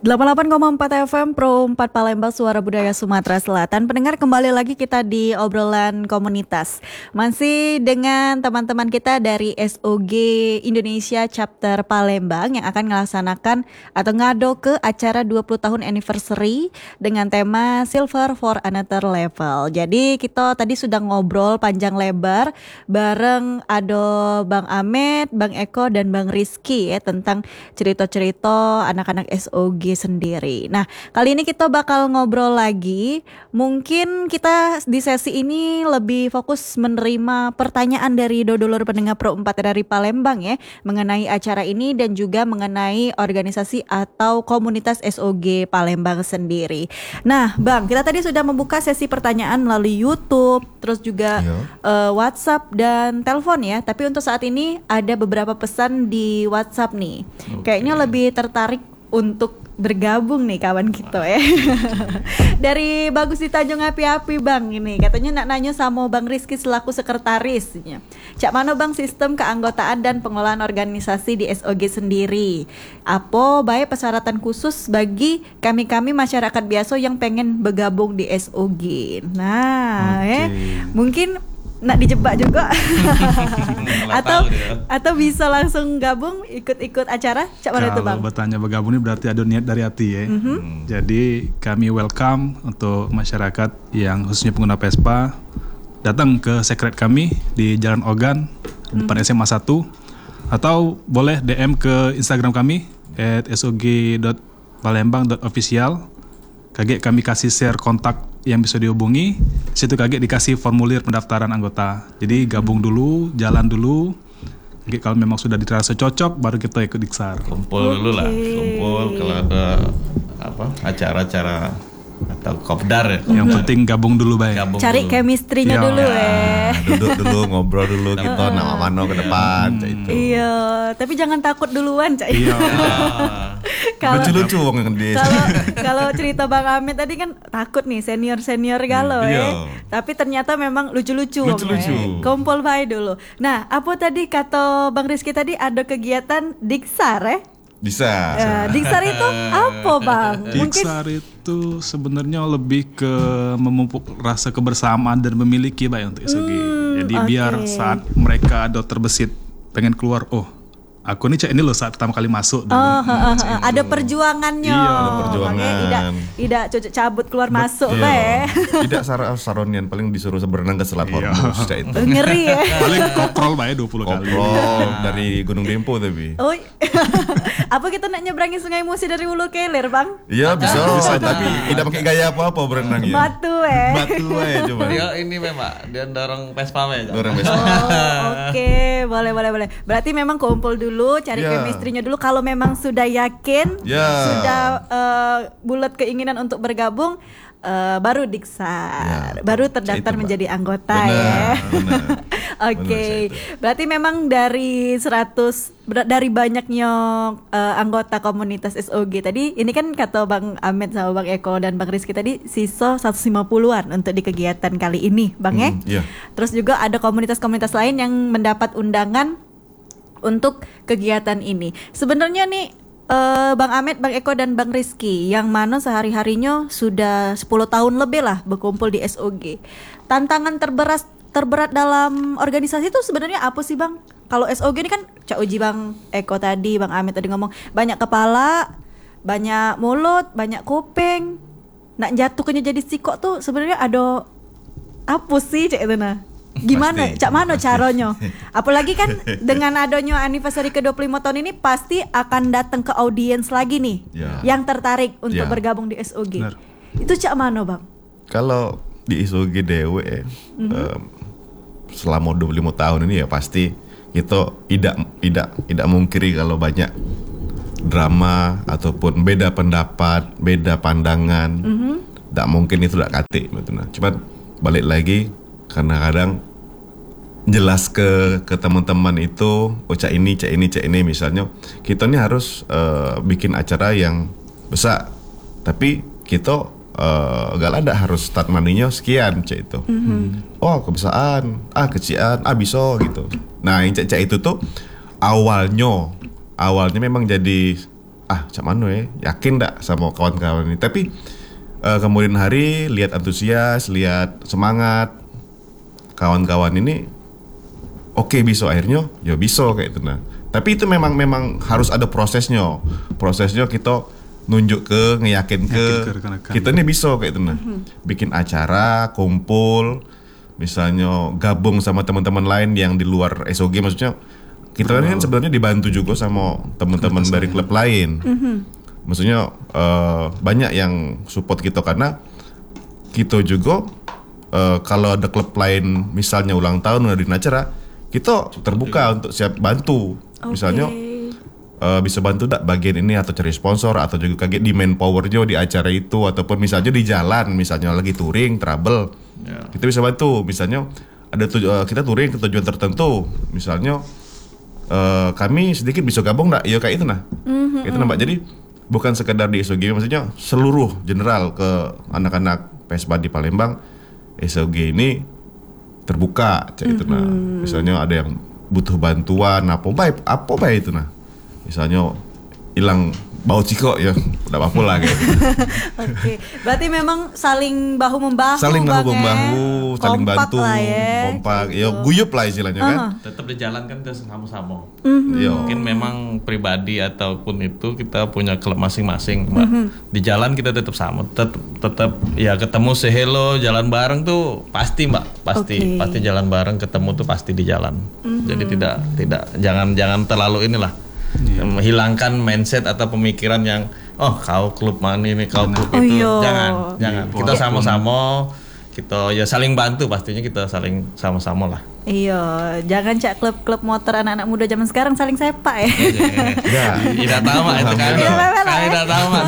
88,4 FM Pro 4 Palembang, Suara Budaya Sumatera Selatan. Pendengar, kembali lagi kita di obrolan komunitas. Masih dengan teman-teman kita dari SOG Indonesia Chapter Palembang yang akan melaksanakan atau ngado ke acara 20 tahun anniversary dengan tema Silver for Another Level. Jadi kita tadi sudah ngobrol panjang lebar bareng Ado Bang Ahmed, Bang Eko dan Bang Rizky ya, tentang cerita-cerita anak-anak SOG sendiri. Nah, kali ini kita bakal ngobrol lagi. Mungkin kita di sesi ini lebih fokus menerima pertanyaan dari dodolur pendengar Pro 4 dari Palembang ya, mengenai acara ini dan juga mengenai organisasi atau komunitas SOG Palembang sendiri. Nah, Bang, kita tadi sudah membuka sesi pertanyaan melalui YouTube, terus juga WhatsApp dan telepon ya. Tapi untuk saat ini ada beberapa pesan di WhatsApp nih. Kayaknya lebih tertarik untuk bergabung nih kawan kita ya. Dari Bagus di Tanjung Api-Api Bang, ini katanya nak nanya sama Bang Rizky selaku sekretarisnya. Cak mana Bang sistem keanggotaan dan pengelolaan organisasi di SOG sendiri? Apa baik persyaratan khusus bagi kami-kami masyarakat biasa yang pengen bergabung di SOG? Nah, mungkin nak dijebak juga atau bisa langsung gabung ikut-ikut acara. Cak mana itu Bang? Kalau bertanya bergabung ini berarti ada niat dari hati ya. Jadi kami welcome untuk masyarakat yang khususnya pengguna Vespa datang ke sekret kami di Jalan Ogan depan SMA 1, atau boleh DM ke Instagram kami @sog.palembang.official. Kaget kami kasih share kontak yang bisa dihubungi. Situ kaget dikasih formulir pendaftaran anggota. Jadi gabung dulu, jalan dulu. Kaget kalau memang sudah dirasa cocok, baru kita ikut diksar. Kumpul dulu lah, kumpul kalau ada acara-acara atau kopdar ya. Yang penting gabung dulu baik. Cari chemistry-nya dulu ya. Duduk dulu, ngobrol dulu gitu, nama mano ke depan, itu. Iya, tapi jangan takut duluan, Cak. Iya. Lucu-lucu kalau cerita Bang Ahmed tadi kan takut nih senior galau ya. Tapi ternyata memang lucu-lucu. Kumpul baik dulu. Nah, apa tadi kata Bang Rizky tadi ada kegiatan diksar ya? Bisa. Diksar itu apa Bang? Diksar itu sebenarnya lebih ke memupuk rasa kebersamaan dan memiliki baik untuk SOG. Jadi biar saat mereka ada terbesit pengen keluar, aku nih Cak ini loh saat pertama kali masuk dulu. Ada perjuangannya. Iya, ada perjuangan. Tidak cocok cabut keluar masuk Tidak saronian, paling disuruh berenang ke Selat Hormuz itu. Ngeri ya. Paling koprol bae 20 kali. Koprol dari Gunung Dempo tapi. Apa kita nak nyeberangi Sungai Musi dari Hulu ke Hilir, Bang? Iya, bisa. Tapi tidak pakai gaya apa-apa berenang ya. Batu coba. Dia ini memang dia dorong Vespa Dorong Vespa. Oke, boleh. Berarti memang kumpul dulu, cari chemistry-nya dulu. Kalau memang sudah yakin, sudah bulat keinginan untuk bergabung, baru diksar, baru terdaftar menjadi anggota. Benar. Oke. Berarti memang dari banyaknya anggota komunitas SOG tadi, ini kan kata Bang Ahmed sama Bang Eko dan Bang Rizky tadi sisa 150-an untuk di kegiatan kali ini, Bang ya. Terus juga ada komunitas-komunitas lain yang mendapat undangan untuk kegiatan ini. Sebenarnya nih Bang Ahmed, Bang Eko dan Bang Rizky yang mana sehari-harinya sudah 10 tahun lebih lah berkumpul di SOG. Tantangan terberat dalam organisasi itu sebenarnya apa sih Bang? Kalau SOG ini kan Cak Uji, Bang Eko tadi, Bang Ahmed tadi ngomong banyak kepala, banyak mulut, banyak kuping. Nak jatuhnya jadi sikok tuh sebenarnya ada apa sih Cak itu nah? Gimana? Cak mana caranya? Apalagi kan dengan adanya anniversary ke-25 tahun ini pasti akan datang ke audiens lagi nih yang tertarik untuk bergabung di SOG. Benar. Itu cak mana Bang? Kalau di SOG Dewe selama 25 tahun ini ya pasti kita tidak mungkiri kalau banyak drama ataupun beda pendapat, beda pandangan. Tak mungkin itu tak kate betul. Cuma balik lagi kadang-kadang jelas ke teman-teman itu, cak ini misalnya kita ini harus bikin acara yang besar, tapi kita gak ada harus start money-nya sekian cak itu. Kebiasaan, kecian, bisa gitu. Nah yang cak itu tuh awalnya memang jadi cak mano yakin ndak sama kawan-kawan ini. Tapi kemudian hari lihat antusias, lihat semangat kawan-kawan ini, oke bisa akhirnya, ya bisa kayak itu nah. Tapi itu memang harus ada prosesnya kita nunjuk ngeyakin ke rekan-rekan. kita ini bisa kayak itu nah. Bikin acara, kumpul, misalnya gabung sama teman-teman lain yang di luar SOG, maksudnya kita kan sebenarnya dibantu juga sama teman-teman dari klub lain. Maksudnya banyak yang support kita karena kita juga kalau ada klub lain misalnya ulang tahun ngadain acara, kita terbuka untuk siap bantu. Misalnya bisa bantu tak bagian ini atau cari sponsor atau juga kaget di manpower juga di acara itu, ataupun misalnya di jalan, misalnya lagi touring, travel, kita bisa bantu. Misalnya ada kita touring ke tujuan tertentu, misalnya kami sedikit bisa gabung nggak? Ya kayak itu nah, itu nah Mbak. Jadi bukan sekedar di SOG, maksudnya seluruh general ke anak-anak Vespa di Palembang, SOG ini terbuka, kayak itu nah. Misalnya ada yang butuh bantuan apa baik itu nah. Misalnya hilang bau ciko ya, udah apa lah kayak gitu. Oke, berarti memang saling bahu membahu, saling bahu-membahu, saling bantu, kompak, ya guyup lah istilahnya kan. Tetap dijalankan terus sama-sama. Yo. Mungkin memang pribadi ataupun itu kita punya klub masing-masing, Mbak. Di jalan kita tetap sama, tetap ya ketemu hello, jalan bareng tuh pasti, Mbak. Pasti jalan bareng, ketemu tuh pasti di jalan. Jadi tidak jangan terlalu inilah. Hilangkan mindset atau pemikiran yang kau klub mana ini, kau klub itu. Jangan. Kita sama-sama, kita ya saling bantu, pastinya kita saling sama-sama lah. Iya, jangan cak klub-klub motor anak-anak muda zaman sekarang saling sepak ya. Tidak tahu Mak itu kami. Kami tidak tahu Mak.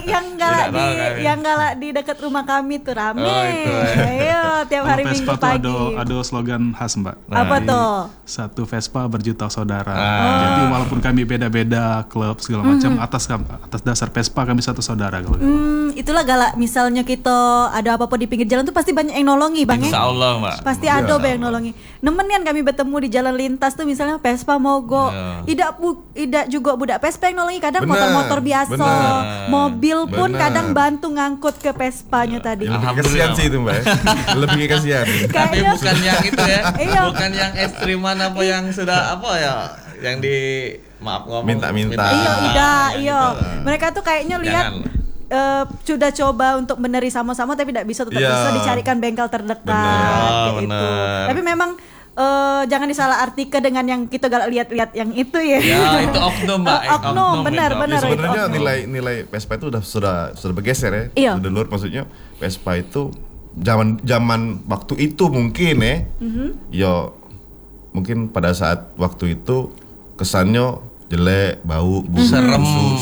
Yang galak di dekat rumah kami tuh rame. Ayo tiap hari Minggu Vespa pagi. tuh ada slogan khas Mbak. Apa tuh? Satu Vespa berjuta saudara. Jadi walaupun kami beda-beda klub segala macam, atas dasar Vespa kami satu saudara kalau. Itulah galak. Misalnya kita ada apa-apa di pinggir jalan tuh pasti banyak yang nolongi Bang. Insya Allah Mbak. Pasti ada yang nolongi. Nemenin kami bertemu di jalan lintas tuh misalnya Vespa mogok. Tidak juga budak Vespa yang nolongi, kadang motor-motor biasa. Mobil pun kadang bantu ngangkut ke Vespanya tadi. Lebih kasihan sih itu Mbak. Lebih kasihan. Tapi bukan yang itu ya. Bukan yang ekstriman apa yang sudah apa ya, yang di maaf ngomong minta-minta. Iya. Mereka tuh kayaknya lihat sudah coba untuk beneri sama-sama tapi tidak bisa, tetap bisa dicarikan bengkel terdekat gitu. Tapi memang jangan disalahartikan dengan yang kita galak lihat-lihat yang itu ya. Ya, itu oknum Mbak. Oknum, benar. Sebenarnya nilai Vespa itu sudah bergeser ya. Iya. Sudah luar, maksudnya Vespa itu zaman waktu itu mungkin ya mungkin pada saat waktu itu kesannya jelek, bau, serem.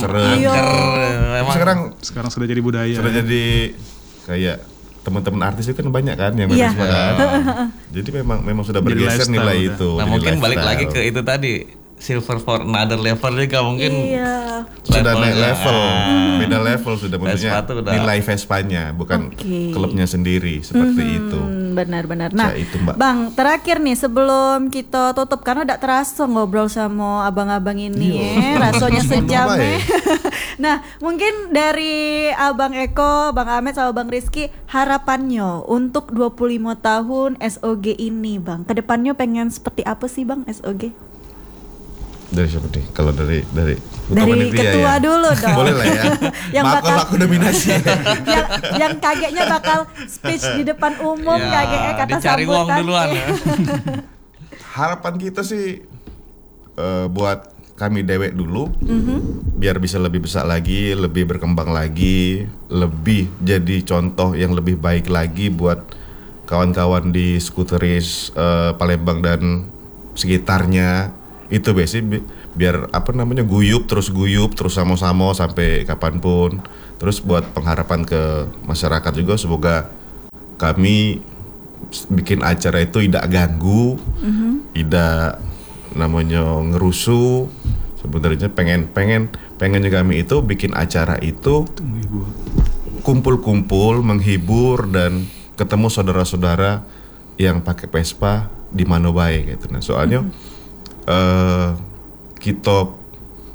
Sekarang sudah jadi budaya. Sudah jadi kayak teman-teman artis itu kan banyak kan yang Vespa kan. Jadi memang sudah bergeser nilai itu. Nah, mungkin balik lagi ke itu tadi, silver for another level juga mungkin. Sudah naik level, beda level sudah, maksudnya Vespa nilai Vespanya bukan klubnya sendiri seperti itu. Benar. Nah, itu, Mbak. Bang, terakhir nih sebelum kita tutup karena udah terasa ngobrol sama abang-abang ini rasanya sejam Nah, mungkin dari Abang Eko, Bang Ahmed sama Bang Rizky, harapannya untuk 25 tahun SOG ini, Bang. Kedepannya pengen seperti apa sih, Bang, SOG? Dari siapa nih? Kalau dari ketua ya. dulu dong. Boleh lah ya. Yang bakal aku dominasi. yang kagetnya bakal speech di depan umum, kagetnya kata dicari uang sambutan. duluan. Harapan kita sih buat kami dewek dulu, biar bisa lebih besar lagi, lebih berkembang lagi, lebih jadi contoh yang lebih baik lagi buat kawan-kawan di skuteris Palembang dan sekitarnya. Itu biasanya biar guyup terus sama-sama sampai kapanpun. Terus buat pengharapan ke masyarakat juga, semoga kami bikin acara itu tidak ganggu, tidak ngerusuh. Sebenarnya pengennya kami itu bikin acara itu kumpul-kumpul, menghibur dan ketemu saudara-saudara yang pakai Vespa di mana baik gitu. Nah, soalnya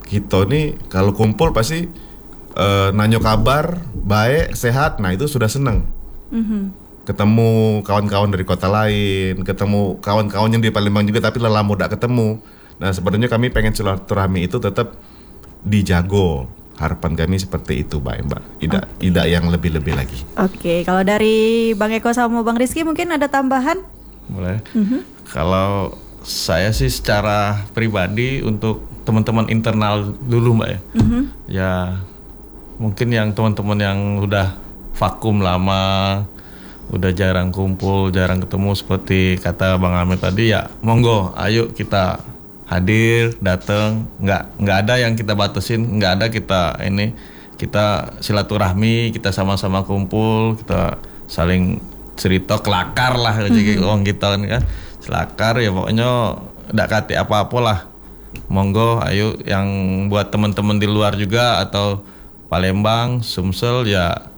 kita nih kalau kumpul pasti nanyo kabar baik sehat, nah itu sudah seneng. Ketemu kawan-kawan dari kota lain, ketemu kawan-kawan yang di Palembang juga tapi lama udah ketemu. Nah sebenarnya kami pengen silaturahmi itu tetap dijago. Harapan kami seperti itu Mbak. Tidak yang lebih-lebih lagi. Oke, kalau dari Bang Eko sama Bang Rizky mungkin ada tambahan? Boleh. Kalau saya sih secara pribadi untuk teman-teman internal dulu Mbak ya. Ya mungkin yang teman-teman yang udah vakum lama, udah jarang kumpul, jarang ketemu seperti kata Bang Ahmed tadi ya, monggo ayo kita hadir, datang, nggak ada yang kita batasin, nggak ada kita silaturahmi, kita sama-sama kumpul, kita saling cerita kelakar lah jadi orang kita kan selakar ya pokoknya nggak kati apa-apa lah, monggo ayo yang buat teman-teman di luar juga atau Palembang, Sumsel ya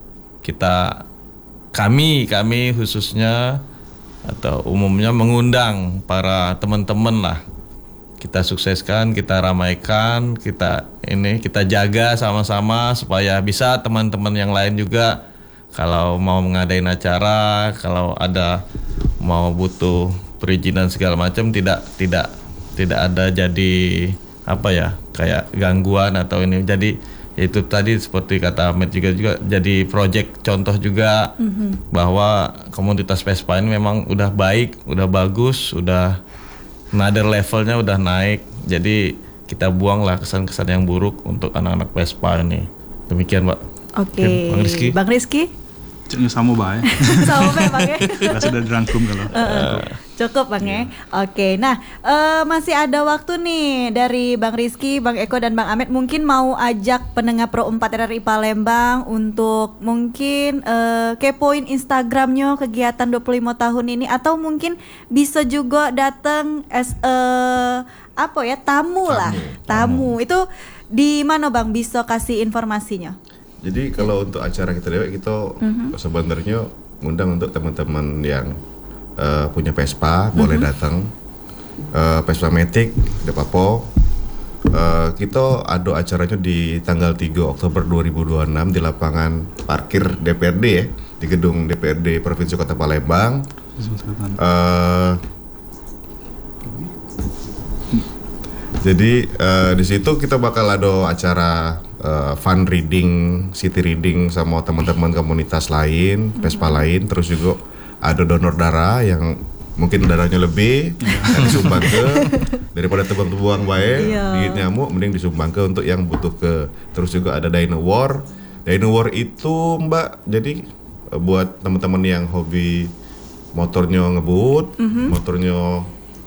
kami khususnya atau umumnya mengundang para teman-teman lah. Kita sukseskan, kita ramaikan, kita jaga sama-sama supaya bisa teman-teman yang lain juga kalau mau ngadain acara, kalau ada mau butuh perizinan segala macam tidak ada jadi apa ya kayak gangguan atau ini. Jadi itu tadi seperti kata Ahmed juga jadi project contoh juga bahwa komunitas Vespa ini memang udah baik, udah bagus, udah another levelnya udah naik, jadi kita buanglah kesan-kesan yang buruk untuk anak-anak Vespa ini. Demikian Mbak. Oke. Bang Rizky? Cuknya sama baik. Sama baik Bang ya. Sudah dirangkum kalau. Cukup Bang ya. Oke. Nah masih ada waktu nih dari Bang Rizky, Bang Eko dan Bang Ahmed mungkin mau ajak pendengar Pro 4 RRI Palembang untuk mungkin kepoin Instagramnya kegiatan 25 tahun ini atau mungkin bisa juga datang as tamu. Itu di mana Bang bisa kasih informasinya? Jadi kalau untuk acara kita dewek kita sebenarnya ngundang untuk teman-teman yang punya Vespa boleh datang. Vespa Matic, Depapo. Kita ada acaranya di tanggal 3 Oktober 2026 di lapangan parkir DPRD ya, di gedung DPRD Provinsi Kota Palembang. Jadi di situ kita bakal ada acara fun reading, city reading sama teman-teman komunitas lain, Vespa lain, terus juga ada donor darah yang mungkin darahnya lebih disumbang ke daripada tebang-tebang baik digigit nyamuk mending disumbang ke untuk yang butuh ke. Terus juga ada Dino War itu Mbak, jadi buat teman-teman yang hobi motornya ngebut, motornya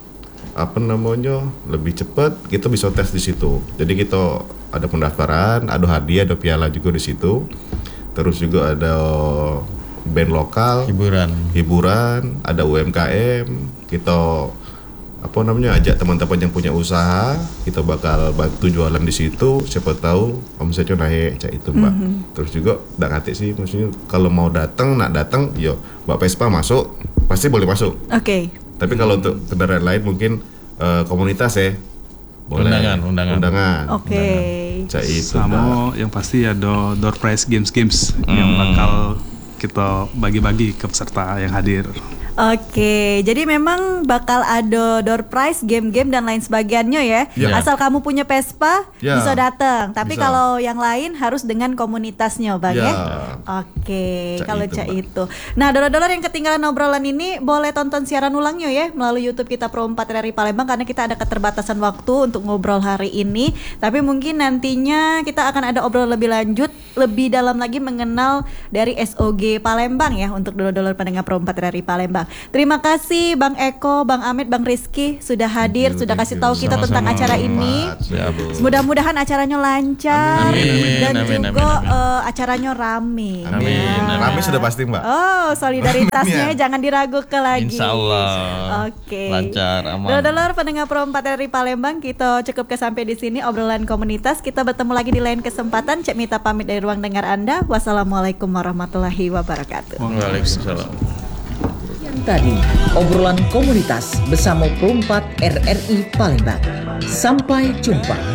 lebih cepat, kita bisa tes di situ. Jadi kita ada pendaftaran, ada hadiah, ada piala juga di situ. Terus juga ada band lokal, hiburan, ada UMKM. Kita ajak teman-teman yang punya usaha, kita bakal bantu jualan di situ. Siapa tahu omsetnya naik, cak itu Mbak. Terus juga nggak kate sih, maksudnya kalau mau nak datang, yo Mbak Vespa masuk, pasti boleh masuk. Oke. Tapi kalau untuk kendaraan lain mungkin komunitas ya boleh undangan. Oke. Sama yang pasti ada door prize games yang bakal kita bagi-bagi ke peserta yang hadir. Oke, jadi memang bakal ada door prize, game-game dan lain sebagainya ya. Asal kamu punya Vespa bisa datang. Tapi kalau yang lain harus dengan komunitasnya, Bang ya. Oke, kalau cak itu. Nah, dolar-dolar yang ketinggalan obrolan ini boleh tonton siaran ulangnya ya melalui YouTube kita Pro 4 RRI Palembang karena kita ada keterbatasan waktu untuk ngobrol hari ini. Tapi mungkin nantinya kita akan ada obrolan lebih lanjut, lebih dalam lagi mengenal dari SOG Palembang ya untuk dolar-dolar pendengar Pro 4 RRI Palembang. Terima kasih Bang Eko, Bang Ahmed, Bang Rizky sudah hadir, sudah kasih tahu kita tentang acara ini. Mudah-mudahan acaranya lancar dan juga acaranya rame. Rame sudah pasti Mbak. Oh, solidaritasnya jangan diragukan lagi. Insya Allah. Oke. Lancar, aman. Dolar pendengar Pro 4 RRI Palembang, kita cukup sampai di sini obrolan komunitas. Kita bertemu lagi di lain kesempatan. Cek Mita pamit dari ruang dengar Anda. Wassalamualaikum warahmatullahi wabarakatuh. Waalaikumsalam. Tadi obrolan komunitas bersama Pro 4 RRI Palembang. Sampai jumpa.